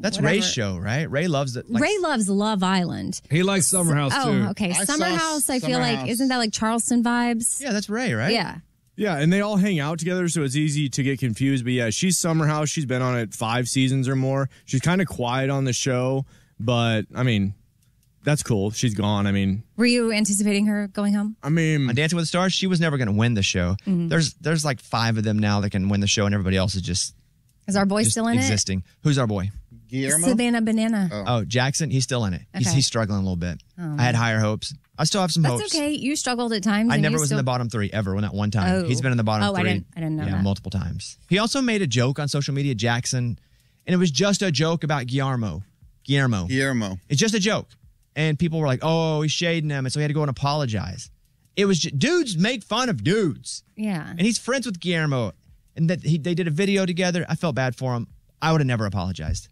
That's whatever. Ray's show, right? Ray loves it. Ray loves Love Island. He likes Summer House, too. Oh, okay. Summer House, I feel like, isn't that like Charleston vibes? Yeah, that's Ray, right? Yeah. Yeah, and they all hang out together, so it's easy to get confused. But yeah, she's Summer House. She's been on it 5 seasons or more. She's kind of quiet on the show, but, I mean, that's cool. She's gone. I mean, Were you anticipating her going home? I mean, on Dancing with the Stars, she was never going to win the show. Mhm. There's like 5 of them now that can win the show, and everybody else is just Is our boy still in existing. Who's our boy? it? Savannah Banana. Oh, Jackson. He's still in it. Okay. He's struggling a little bit. Oh, I had higher hopes. I still have some That's hopes. okay. You struggled at times. I and never you was still... in the bottom 3 ever. Not one time. Oh. He's been in the bottom Oh, 3. I didn't know that. Multiple times. He also made a joke on social media, Jackson, and it was just a joke about Guillermo. It's just a joke. And people were like, oh, he's shading him. And so he had to go and apologize. It was just, dudes make fun of dudes. Yeah. And he's friends with Guillermo. And that they did a video together. I felt bad for him. I would have never apologized.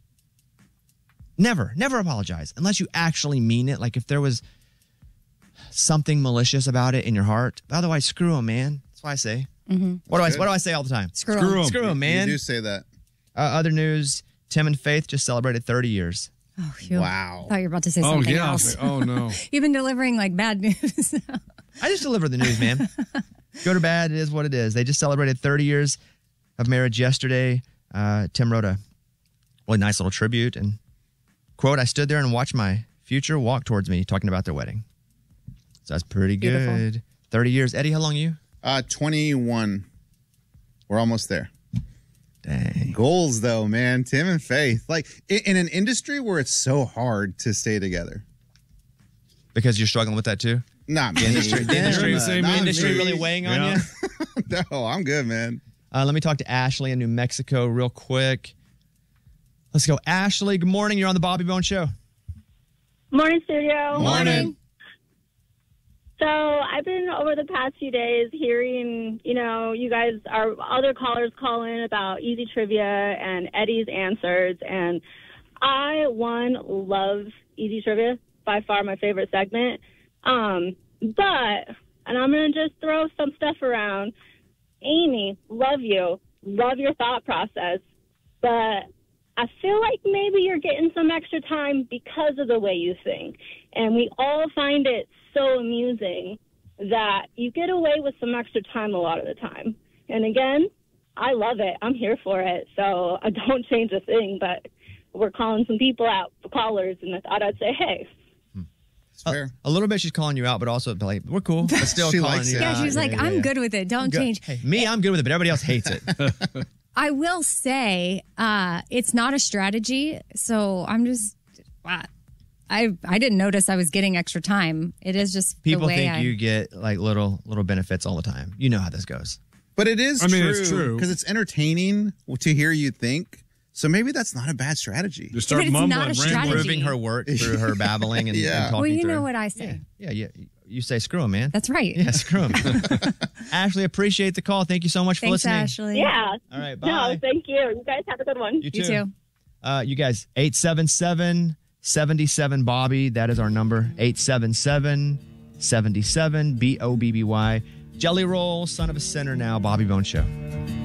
Never apologize unless you actually mean it. Like if there was something malicious about it in your heart. Otherwise, screw him, man. That's what I say. Mm-hmm. What do I say all the time? Screw 'em. Screw him, man. You do say that. Other news, Tim and Faith just celebrated 30 years. Oh, phew. Wow. I thought you were about to say something else. Oh, no. You've been delivering like bad news. I just deliver the news, man. Good or bad, it is what it is. They just celebrated 30 years of marriage yesterday. Tim wrote a really nice little tribute and quote, I stood there and watched my future walk towards me, talking about their wedding. So that's pretty Beautiful. good. 30 years. Eddie, how long are you? 21. We're almost there. Dang. Goals, though, man. Tim and Faith. Like, in an industry where it's so hard to stay together. Because you're struggling with that too? Not me. The industry, Not industry me. really weighing on you? No, I'm good, man. Let me talk to Ashley in New Mexico real quick. Let's go. Ashley, good morning. You're on the Bobby Bone Show. Morning, studio. Morning. So I've been over the past few days hearing, you guys, our other callers call in about easy trivia and Eddie's answers. And I, love easy trivia. By far my favorite segment. And I'm going to just throw some stuff around. Amy, love you. Love your thought process. But I feel like maybe you're getting some extra time because of the way you think. And we all find it so amusing that you get away with some extra time a lot of the time. And again, I love it. I'm here for it. So I don't change a thing, but we're calling some people out for callers, and I thought I'd say, hey. Fair. A little bit she's calling you out, but also like, we're cool. But still She calling likes you it. out. Yeah, she's like, I'm good with it. Don't change. Hey, me, I'm good with it, but everybody else hates it. I will say it's not a strategy. So I'm just, I didn't notice I was getting extra time. It is just People the way think you get like little benefits all the time. You know how this goes. But it is it's true. Because it's entertaining to hear you think. So maybe that's not a bad strategy. Just start But it's mumbling, not a strategy. rambling. Proving her work through her babbling and, Yeah. and talking well, you through. know what I say. Yeah. You say screw him, man. That's right. Yeah, screw him. Ashley, appreciate the call. Thank you so much for Thanks, listening. Ashley. Yeah. All right, bye. No, thank you. You guys have a good one. You You too. You guys, 877-77 Bobby. That is our number. 877-77 BOBBY. Jelly Roll, Son of a Sinner now. Bobby Bone Show.